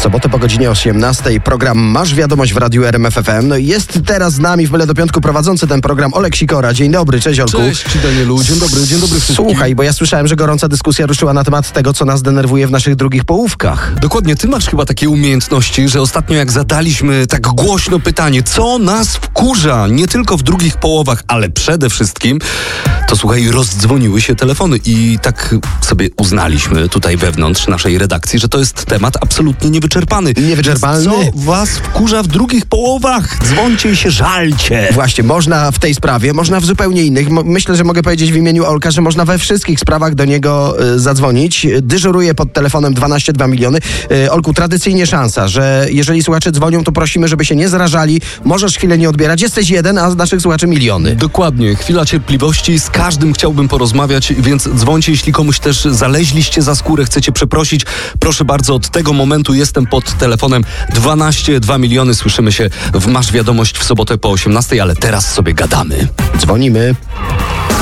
sobotę po godzinie 18 program Masz Wiadomość w Radiu RMF FM. No i jest teraz z nami w Byle do Piątku prowadzący ten program Olek Sikora. Dzień dobry, cześć Olku. Cześć Danielu, dzień dobry wszystkim. Słuchaj, bo ja słyszałem, że gorąca dyskusja ruszyła na temat tego, co nas denerwuje w naszych drugich połówkach. Dokładnie, ty masz chyba takie umiejętności, że ostatnio jak zadaliśmy tak głośno pytanie, co nas wkurza, nie tylko w drugich połowach, ale przede wszystkim, to słuchaj, rozdzwoniły się telefony i tak sobie uznaliśmy tutaj wewnątrz naszej redakcji, że to jest temat absolutnie niewyczerpany. Niewyczerpalny? Co was wkurza w drugich połowach? Dzwońcie i się żalcie. Właśnie, można w tej sprawie, można w zupełnie innych. Myślę, że mogę powiedzieć w imieniu Olka, że można we wszystkich sprawach do niego zadzwonić. Dyżuruje pod telefonem 12 miliony. Olku, tradycyjnie szansa, że jeżeli słuchacze dzwonią, to prosimy, żeby się nie zrażali. Możesz chwilę nie odbierać. Jesteś jeden, a z naszych słuchaczy miliony. Dokładnie, chwila cierpliwości. Z każdym chciałbym porozmawiać, więc dzwońcie, jeśli komuś też zaleźliście za skórę, chcecie przeprosić. Proszę bardzo, od tego momentu jestem pod telefonem. 2 miliony. Słyszymy się w Masz Wiadomość w sobotę po 18, ale teraz sobie gadamy. Dzwonimy.